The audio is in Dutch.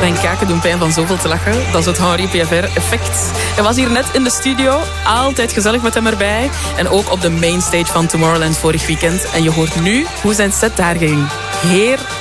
Mijn kaken doen pijn van zoveel te lachen. Dat is het Henri Piaver-effect. Hij was hier net in de studio. Altijd gezellig met hem erbij. En ook op de mainstage van Tomorrowland vorig weekend. En je hoort nu hoe zijn set daar ging. Heerlijk.